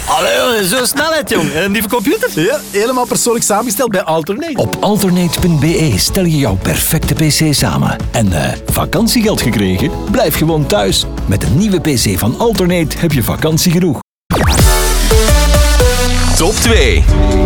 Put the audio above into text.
Allee, zo snelheid, jong. En die computer? Ja, helemaal persoonlijk samengesteld bij Alternate. Op alternate.be stel je jouw perfecte pc samen. En vakantiegeld gekregen? Blijf gewoon thuis. Met een nieuwe pc van Alternate heb je vakantie genoeg. Top 2.